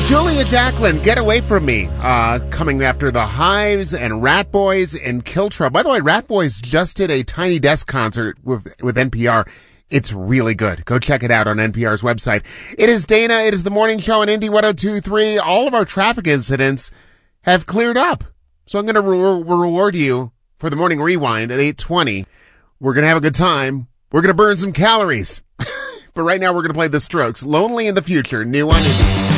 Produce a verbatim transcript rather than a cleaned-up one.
Julia Jacqueline, Get Away From Me, uh, coming after the Hives and Rat Boys and Kiltra. By the way, Rat Boys just did a Tiny Desk concert with, with N P R. It's really good. Go check it out on N P R's website. It is Dana. It is the morning show on Indy one oh two point three. All of our traffic incidents have cleared up. So I'm going to re- reward you for the morning rewind at eight twenty. We're going to have a good time. We're going to burn some calories. But right now we're going to play The Strokes. Lonely in the Future, new on Indy.